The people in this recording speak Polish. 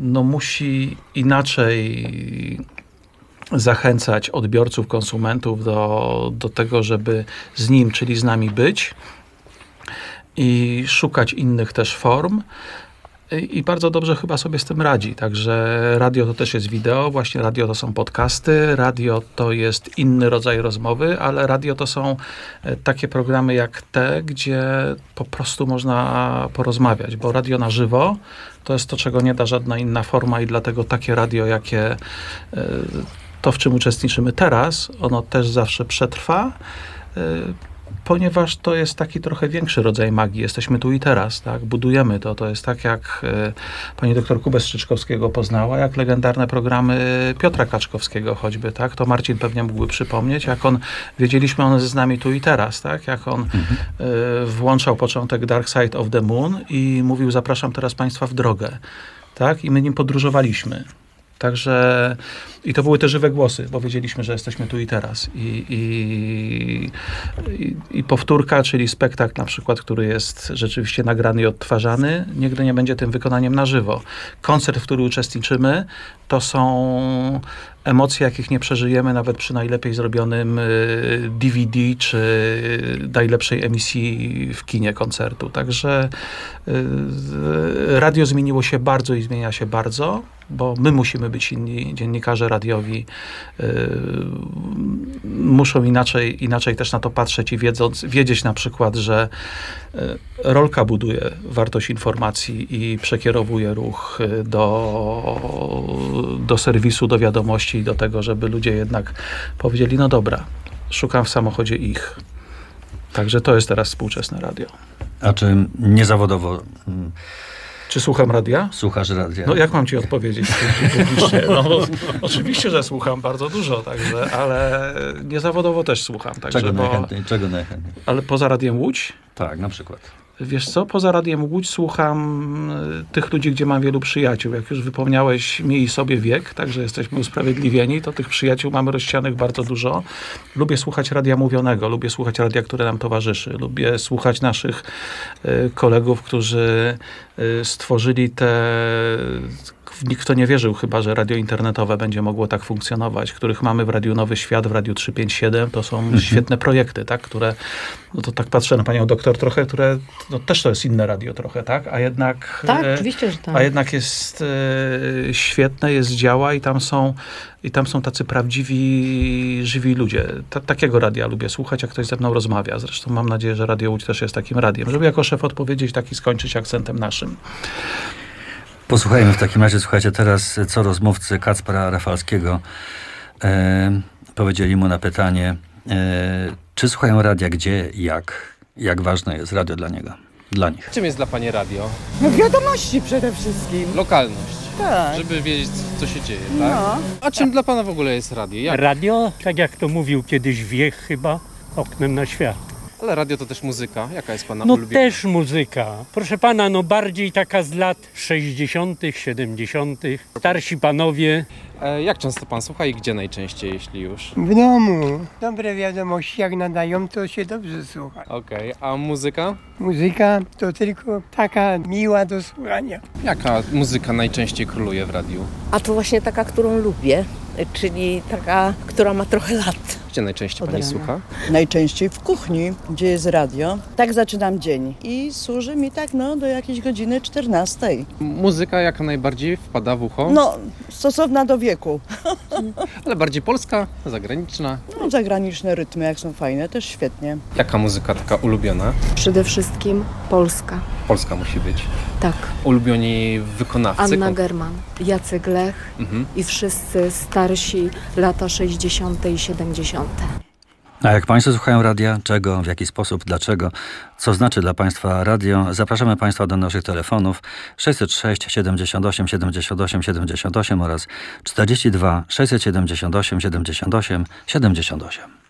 musi inaczej zachęcać odbiorców, konsumentów do tego, żeby z nim, czyli z nami być i szukać innych też form. I bardzo dobrze chyba sobie z tym radzi. Także radio to też jest wideo, właśnie radio to są podcasty, radio to jest inny rodzaj rozmowy, ale radio to są takie programy jak te, gdzie po prostu można porozmawiać, bo radio na żywo to jest to, czego nie da żadna inna forma i dlatego takie radio, jakie to, w czym uczestniczymy teraz, ono też zawsze przetrwa, ponieważ to jest taki trochę większy rodzaj magii. Jesteśmy tu i teraz, tak? Budujemy to. To jest tak, jak pani doktor Kubę Strzyczkowskiego poznała, jak legendarne programy Piotra Kaczkowskiego choćby, tak? To Marcin pewnie mógłby przypomnieć, jak wiedzieliśmy, on jest z nami tu i teraz, tak? Jak on włączał początek Dark Side of the Moon i mówił, zapraszam teraz państwa w drogę, tak? I my nim podróżowaliśmy. Także i to były te żywe głosy, bo wiedzieliśmy, że jesteśmy tu i teraz. I powtórka, czyli spektakl na przykład, który jest rzeczywiście nagrany i odtwarzany, nigdy nie będzie tym wykonaniem na żywo. Koncert, w którym uczestniczymy, to są emocje, jakich nie przeżyjemy nawet przy najlepiej zrobionym DVD, czy najlepszej emisji w kinie koncertu. Także radio zmieniło się bardzo i zmienia się bardzo, bo my musimy być inni, dziennikarze radiowi muszą inaczej też na to patrzeć i wiedzieć na przykład, że rolka buduje wartość informacji i przekierowuje ruch do serwisu, do wiadomości i do tego, żeby ludzie jednak powiedzieli, no dobra, szukam w samochodzie ich. Także to jest teraz współczesne radio. A czy niezawodowo... Czy słucham radia? Słuchasz radia. No jak mam ci odpowiedzieć publicznie? No, oczywiście, że słucham bardzo dużo, także, ale niezawodowo też słucham. Także, Czego najchętniej? Ale poza Radiem Łódź? Tak, na przykład. Wiesz co, poza Radiem Łódź słucham tych ludzi, gdzie mam wielu przyjaciół. Jak już wypomniałeś mi i sobie wiek, także jesteśmy usprawiedliwieni, to tych przyjaciół mamy rozsianych bardzo dużo. Lubię słuchać radia mówionego, lubię słuchać radia, które nam towarzyszy. Lubię słuchać naszych kolegów, którzy stworzyli nikt w to nie wierzył chyba, że radio internetowe będzie mogło tak funkcjonować, których mamy w Radiu Nowy Świat, w Radiu 357. To są świetne projekty, tak, które, no to tak patrzę na panią doktor trochę, które, no też to jest inne radio trochę, tak, a jednak... Tak, oczywiście, że tak. A jednak jest świetne, działa i tam są tacy prawdziwi, żywi ludzie. Takiego radia lubię słuchać, jak ktoś ze mną rozmawia. Zresztą mam nadzieję, że Radio Łódź też jest takim radiem. Żeby jako szef odpowiedzieć, taki skończyć akcentem naszym. Posłuchajmy w takim razie, słuchajcie, teraz co rozmówcy Kacpra Rafalskiego powiedzieli mu na pytanie, czy słuchają radia, gdzie, jak ważne jest radio dla nich. Czym jest dla pani radio? No wiadomości przede wszystkim. Lokalność. Tak. Żeby wiedzieć, co się dzieje, tak? No. A czym dla pana w ogóle jest radio? Jak? Radio, tak jak to mówił kiedyś Wiech chyba, oknem na świat. Ale radio to też muzyka. Jaka jest pana No ulubiona? też muzyka. Proszę pana, no bardziej taka z lat 60., 70. Starsi panowie. Jak często pan słucha i gdzie najczęściej, jeśli już? W domu. Dobre wiadomości jak nadają, to się dobrze słucha. Okej, a muzyka? Muzyka to tylko taka miła do słuchania. Jaka muzyka najczęściej króluje w radiu? A to właśnie taka, którą lubię, czyli taka, która ma trochę lat. Gdzie najczęściej Od pani rana. słucha? Najczęściej w kuchni, gdzie jest radio. Tak zaczynam dzień i służy mi tak do jakiejś godziny 14. Muzyka jaka najbardziej wpada w ucho? No, stosowna do wieku. Ale bardziej polska, zagraniczna. No, zagraniczne rytmy, jak są fajne, też świetnie. Jaka muzyka taka ulubiona? Przede wszystkim Polska. Polska musi być. Tak. Ulubioni wykonawcy? Anna German, Jacek Lech i wszyscy starsi lata 60. i 70. A jak państwo słuchają radia, czego, w jaki sposób, dlaczego, co znaczy dla państwa radio, zapraszamy państwa do naszych telefonów 606 78 78 78 oraz 42 678 78 78.